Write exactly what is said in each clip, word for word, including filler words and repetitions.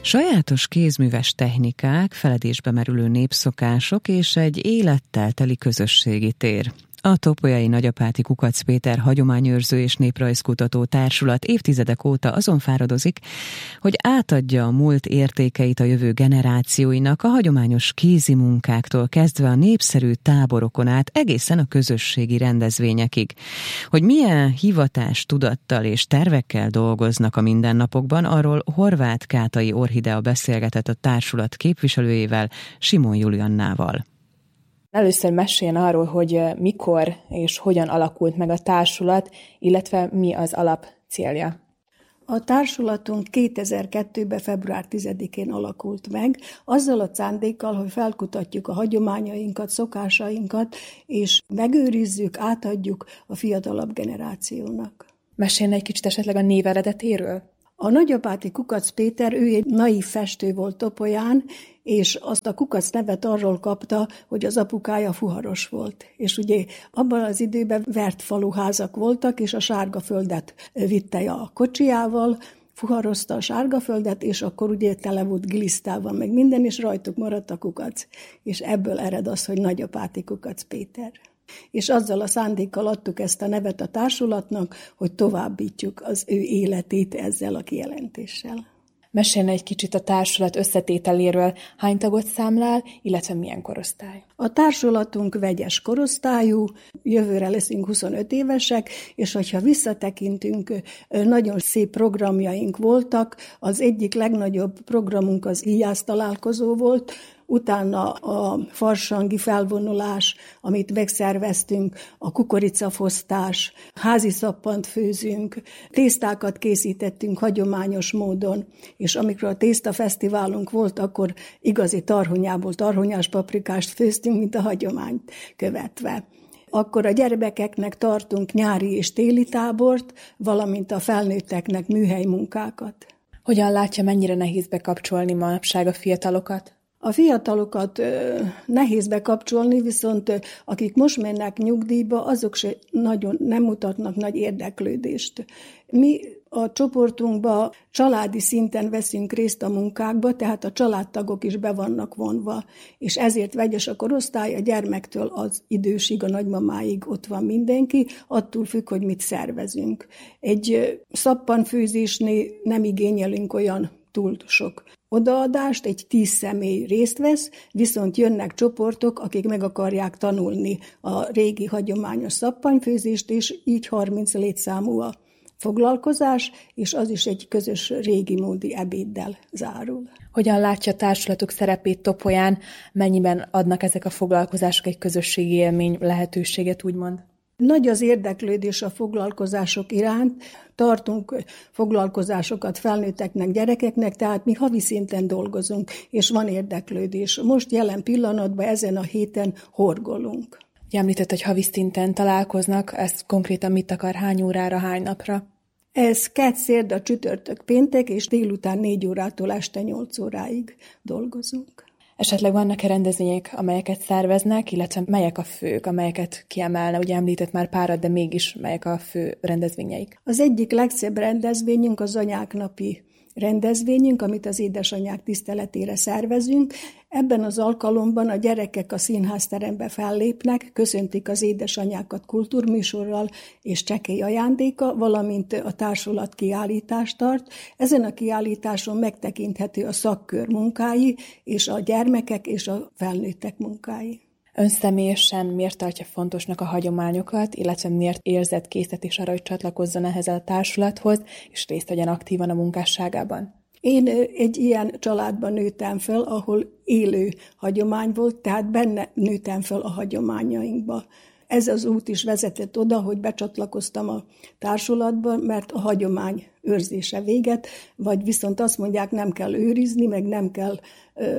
Sajátos kézműves technikák, feledésbe merülő népszokások és egy élettel teli közösségi tér. A Topolyai Nagyapáti Kukac Péter Hagyományőrző és Néprajzkutató Társulat évtizedek óta azon fáradozik, hogy átadja a múlt értékeit a jövő generációinak, a hagyományos kézi munkáktól kezdve a népszerű táborokon át egészen a közösségi rendezvényekig. Hogy milyen hivatástudattal és tervekkel dolgoznak a mindennapokban, arról Horváth Kátai Orhidea beszélgetett a társulat képviselőjével, Simon Juliannával. Először meséljen arról, hogy mikor és hogyan alakult meg a társulat, illetve mi az alap célja. A társulatunk kétezer-kettőben február tizedikén alakult meg, azzal a szándékkal, hogy felkutatjuk a hagyományainkat, szokásainkat, és megőrizzük, átadjuk a fiatalabb generációnak. Meséljen egy kicsit esetleg a név eredetéről? A Nagyapáti Kukac Péter, ő egy naív festő volt Topolyán, és azt a Kukac nevet arról kapta, hogy az apukája fuharos volt. És ugye abban az időben vert faluházak voltak, és a Sárgaföldet vitte a kocsijával, fuharozta a Sárgaföldet, és akkor ugye tele volt glisztával, meg minden, és rajtuk maradt a kukac. És ebből ered az, hogy Nagyapáti Kukac Péter. És azzal a szándékkal adtuk ezt a nevet a társulatnak, hogy továbbítjuk az ő életét ezzel a kijelentéssel. Mesélne egy kicsit a társulat összetételéről, hány tagot számlál, illetve milyen korosztály? A társulatunk vegyes korosztályú, jövőre leszünk huszonöt évesek, és hogyha visszatekintünk, nagyon szép programjaink voltak. Az egyik legnagyobb programunk az íjász találkozó volt, utána a farsangi felvonulás, amit megszerveztünk, a kukoricafosztás, házi szappant főzünk, tésztákat készítettünk hagyományos módon, és amikor a tésztafesztiválunk volt, akkor igazi tarhonyából tarhonyás paprikást főztünk, mint a hagyományt követve. Akkor a gyermekeknek tartunk nyári és téli tábort, valamint a felnőtteknek műhelymunkákat. Hogyan látja, mennyire nehéz bekapcsolni manapság a fiatalokat? A fiatalokat ö, nehéz bekapcsolni, viszont ö, akik most mennek nyugdíjba, azok se nagyon nem mutatnak nagy érdeklődést. Mi a csoportunkban családi szinten veszünk részt a munkákba, tehát a családtagok is be vannak vonva, és ezért vegyes a korosztály, a gyermektől az idősig, a nagymamáig ott van mindenki, attól függ, hogy mit szervezünk. Egy szappanfőzésnél nem igényelünk olyan túl sok odaadást, egy tíz személy részt vesz, viszont jönnek csoportok, akik meg akarják tanulni a régi hagyományos szappanfőzést, és így harminc létszámú a foglalkozás, és az is egy közös régi módi ebéddel zárul. Hogyan látja a társulatok szerepét Topolyán, mennyiben adnak ezek a foglalkozások egy közösségi élmény lehetőséget, úgymond? Nagy az érdeklődés a foglalkozások iránt, tartunk foglalkozásokat felnőtteknek, gyerekeknek, tehát mi havi szinten dolgozunk, és van érdeklődés. Most jelen pillanatban ezen a héten horgolunk. Ugye említett, hogy havi szinten találkoznak, ez konkrétan mit akar, hány órára, hány napra? Ez kedd, szerda, csütörtök, péntek, és délután négy órától este nyolc óráig dolgozunk. Esetleg vannak-e rendezvények, amelyeket szerveznek, illetve melyek a fők, amelyeket kiemelne? Ugye említett már párat, de mégis melyek a fő rendezvényeik? Az egyik legszebb rendezvényünk az anyák napi rendezvényünk, amit az édesanyák tiszteletére szervezünk. Ebben az alkalomban a gyerekek a színházterembe fellépnek, köszöntik az édesanyákat kultúrműsorral és csekély ajándéka, valamint a társulat kiállítást tart. Ezen a kiállításon megtekinthető a szakkör munkái, és a gyermekek és a felnőttek munkái. Ön személyesen miért tartja fontosnak a hagyományokat, illetve miért érzett késztetés arra, hogy csatlakozzon ehhez a társulathoz, és részt vegyen aktívan a munkásságában? Én egy ilyen családban nőttem fel, ahol élő hagyomány volt, tehát benne nőttem fel a hagyományainkba. Ez az út is vezetett oda, hogy becsatlakoztam a társulatba, mert a hagyomány őrzése véget, vagy viszont azt mondják, nem kell őrizni, meg nem kell ö,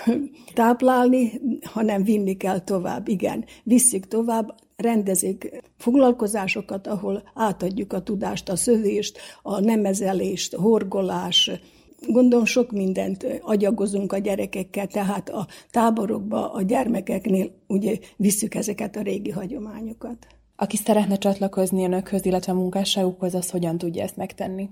táplálni, hanem vinni kell tovább. Igen, visszük tovább, rendezik foglalkozásokat, ahol átadjuk a tudást, a szövést, a nemezelést, horgolás. Gondolom sok mindent agyagozunk a gyerekekkel, tehát a táborokba, a gyermekeknél ugye visszük ezeket a régi hagyományokat. Aki szeretne csatlakozni önökhöz, illetve a munkásságukhoz, az hogyan tudja ezt megtenni?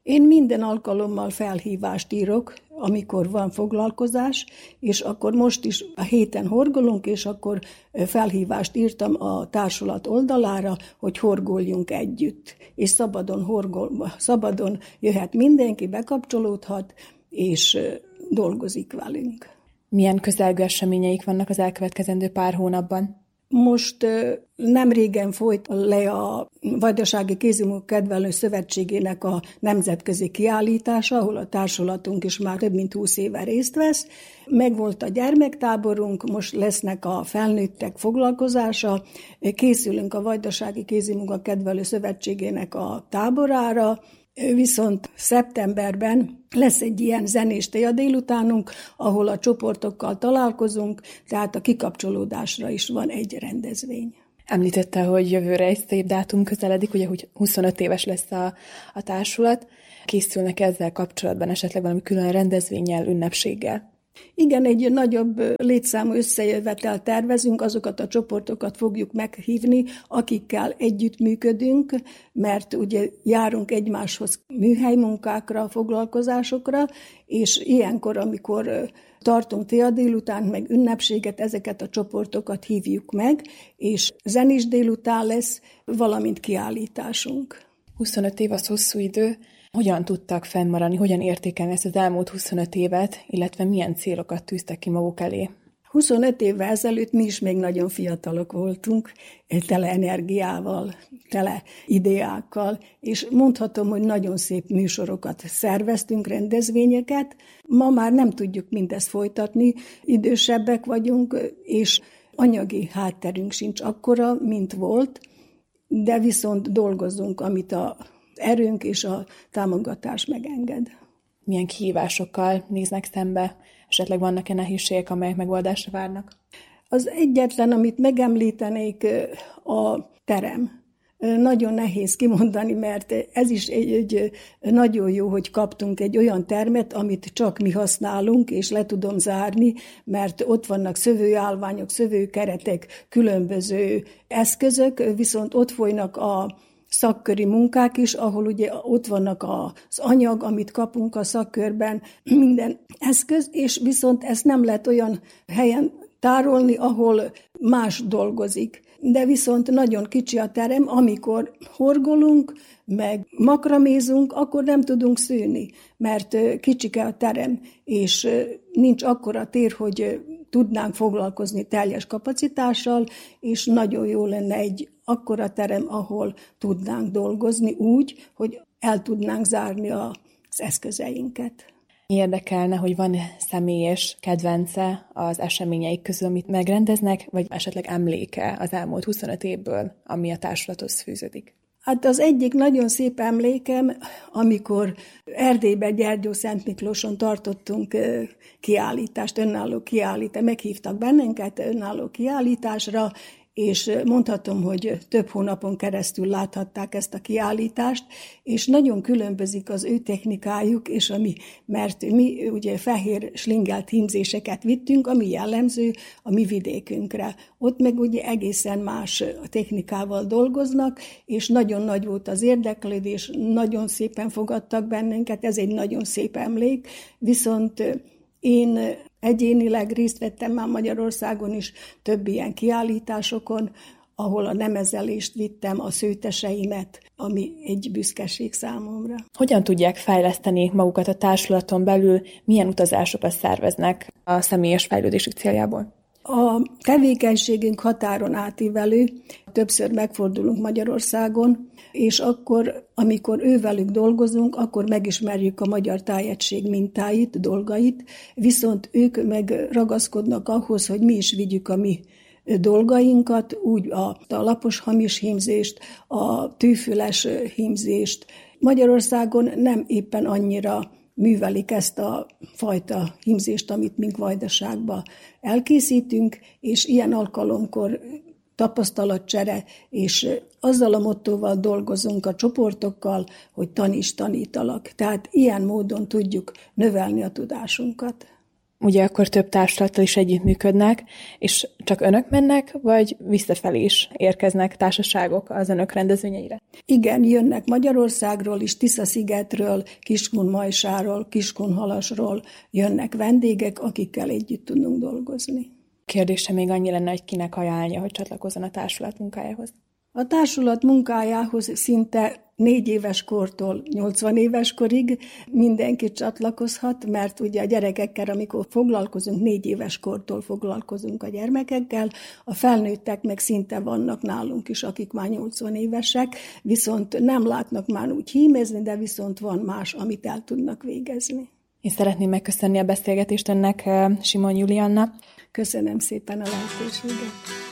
Én minden alkalommal felhívást írok, amikor van foglalkozás, és akkor most is a héten horgolunk, és akkor felhívást írtam a társulat oldalára, hogy horgoljunk együtt. És szabadon, horgol, szabadon jöhet mindenki, bekapcsolódhat, és dolgozik velünk. Milyen közelgő eseményeik vannak az elkövetkezendő pár hónapban? Most nem régen folyt le a Vajdasági Kézimunka Kedvelő Szövetségének a nemzetközi kiállítása, ahol a társulatunk is már több mint húsz éve részt vesz. Megvolt a gyermektáborunk, most lesznek a felnőttek foglalkozása, készülünk a Vajdasági Kézimunka Kedvelő Szövetségének a táborára, viszont szeptemberben lesz egy ilyen zenés téja délutánunk, ahol a csoportokkal találkozunk, tehát a kikapcsolódásra is van egy rendezvény. Említette, hogy jövőre egy szép dátum közeledik, ugye, hogy huszonöt éves lesz a, a társulat. Készülnek ezzel kapcsolatban esetleg valami külön rendezvénnyel, ünnepséggel? Igen, egy nagyobb létszámú összejövetel tervezünk, azokat a csoportokat fogjuk meghívni, akikkel együttműködünk, mert ugye járunk egymáshoz műhelymunkákra, foglalkozásokra, és ilyenkor, amikor tartunk téa délután, meg ünnepséget, ezeket a csoportokat hívjuk meg, és zenés délután lesz, valamint kiállításunk. huszonöt év az hosszú idő. Hogyan tudtak fennmaradni, hogyan értékelni ezt az elmúlt huszonöt évet, illetve milyen célokat tűztek ki maguk elé? huszonöt évvel ezelőtt mi is még nagyon fiatalok voltunk, tele energiával, tele ideákkal, és mondhatom, hogy nagyon szép műsorokat szerveztünk, rendezvényeket. Ma már nem tudjuk mindezt folytatni, idősebbek vagyunk, és anyagi hátterünk sincs akkora, mint volt, de viszont dolgozunk, amit a erőnk és a támogatás megenged. Milyen kihívásokkal néznek szembe? Esetleg vannak-e nehézségek, amelyek megoldásra várnak? Az egyetlen, amit megemlítenék, a terem. Nagyon nehéz kimondani, mert ez is egy, egy nagyon jó, hogy kaptunk egy olyan termet, amit csak mi használunk, és le tudom zárni, mert ott vannak szövőállványok, szövőkeretek, különböző eszközök, viszont ott folynak a szakköri munkák is, ahol ugye ott vannak az anyag, amit kapunk a szakkörben, minden eszköz, és viszont ezt nem lehet olyan helyen tárolni, ahol más dolgozik. De viszont nagyon kicsi a terem, amikor horgolunk, meg makramézunk, akkor nem tudunk szűni, mert kicsike a terem, és nincs akkora tér, hogy tudnánk foglalkozni teljes kapacitással, és nagyon jó lenne egy akkora terem, ahol tudnánk dolgozni úgy, hogy el tudnánk zárni az eszközeinket. Érdekelne, hogy van személyes kedvence az eseményeik közül, amit megrendeznek, vagy esetleg emléke az elmúlt huszonöt évből, ami a társulathoz fűződik? Hát az egyik nagyon szép emlékem, amikor Erdélyben, Gyergyó-Szent Miklóson tartottunk kiállítást, önálló kiállítást, meghívtak bennünket önálló kiállításra, és mondhatom, hogy több hónapon keresztül láthatták ezt a kiállítást, és nagyon különbözik az ő technikájuk, és ami, mert mi ugye fehér slingelt hímzéseket vittünk, ami jellemző a mi vidékünkre. Ott meg ugye egészen más technikával dolgoznak, és nagyon nagy volt az érdeklődés, nagyon szépen fogadtak bennünket, ez egy nagyon szép emlék, viszont én egyénileg részt vettem már Magyarországon is több ilyen kiállításokon, ahol a nemezelést vittem, a szőteseimet, ami egy büszkeség számomra. Hogyan tudják fejleszteni magukat a társulaton belül, milyen utazásokat szerveznek a személyes fejlődésük céljából? A tevékenységünk határon átívelő, többször megfordulunk Magyarországon, és akkor, amikor ővelük dolgozunk, akkor megismerjük a magyar tájegység mintáit, dolgait, viszont ők meg ragaszkodnak ahhoz, hogy mi is vigyük a mi dolgainkat, úgy a, a lapos hamis hímzést, a tűfüles hímzést. Magyarországon nem éppen annyira művelik ezt a fajta hímzést, amit mink Vajdaságban elkészítünk, és ilyen alkalomkor tapasztalatcsere, és azzal a mottóval dolgozunk a csoportokkal, hogy taníts, tanítalak. Tehát ilyen módon tudjuk növelni a tudásunkat. Ugye akkor több társulattal is együttműködnek, és csak önök mennek, vagy visszafelé is érkeznek társaságok az önök rendezvényeire? Igen, jönnek Magyarországról is, Tisza-szigetről, Kiskunmajsáról, Kiskunhalasról jönnek vendégek, akikkel együtt tudunk dolgozni. Kérdése még annyi lenne, hogy kinek ajánlja, hogy csatlakozzon a társulat munkájához. A társulat munkájához szinte négy éves kortól nyolcvan éves korig mindenki csatlakozhat, mert ugye a gyerekekkel, amikor foglalkozunk, négy éves kortól foglalkozunk a gyermekekkel, a felnőttek meg szinte vannak nálunk is, akik már nyolcvan évesek, viszont nem látnak már úgy hímezni, de viszont van más, amit el tudnak végezni. Én szeretném megköszönni a beszélgetést önnek, Simon Julianna. Köszönöm szépen a lehetőséget.